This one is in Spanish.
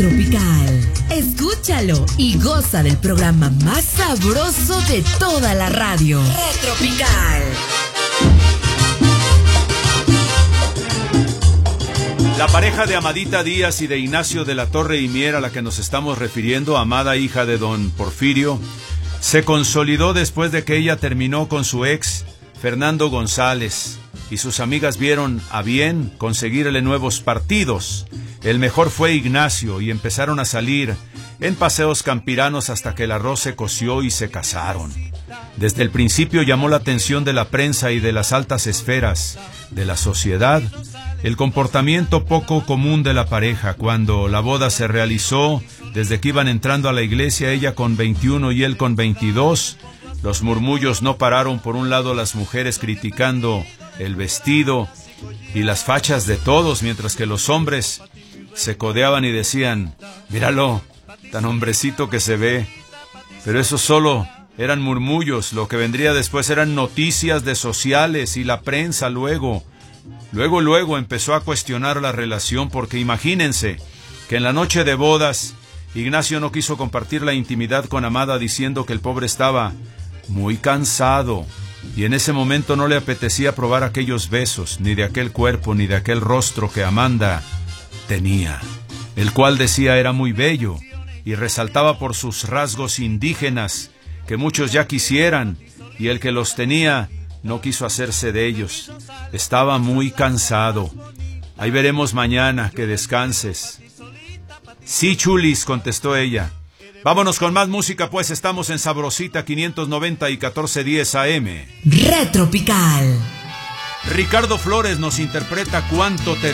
Retropical. Escúchalo y goza del programa más sabroso de toda la radio. Retropical. La pareja de Amadita Díaz y de Ignacio de la Torre y Mier, a la que nos estamos refiriendo, amada hija de don Porfirio, se consolidó después de que ella terminó con su ex, Fernando González, y sus amigas vieron a bien conseguirle nuevos partidos. El mejor fue Ignacio, y empezaron a salir en paseos campiranos hasta que el arroz se coció y se casaron. Desde el principio llamó la atención de la prensa y de las altas esferas de la sociedad el comportamiento poco común de la pareja. Cuando la boda se realizó, desde que iban entrando a la iglesia, ella con 21 y él con 22, los murmullos no pararon. Por un lado, las mujeres criticando el vestido y las fachas de todos, mientras que los hombres se codeaban y decían: míralo, tan hombrecito que se ve. Pero eso solo eran murmullos. Lo que vendría después eran noticias de sociales y la prensa luego empezó a cuestionar la relación, porque imagínense que en la noche de bodas Ignacio no quiso compartir la intimidad con Amada, diciendo que el pobre estaba muy cansado y en ese momento no le apetecía probar aquellos besos, ni de aquel cuerpo, ni de aquel rostro que Amanda tenía, el cual decía era muy bello y resaltaba por sus rasgos indígenas que muchos ya quisieran, y el que los tenía no quiso hacerse de ellos. Estaba muy cansado. Ahí veremos mañana, que descanses. Sí, chulis, contestó ella. Vámonos con más música, pues estamos en Sabrosita 590 y 1410 AM. Retropical. Ricardo Flores nos interpreta Cuánto te